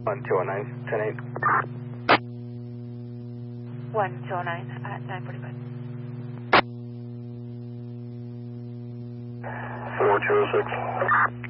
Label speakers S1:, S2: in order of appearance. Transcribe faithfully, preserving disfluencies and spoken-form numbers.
S1: one two oh nine, ten eight.
S2: one two oh nine at nine forty-five.
S1: four two oh six.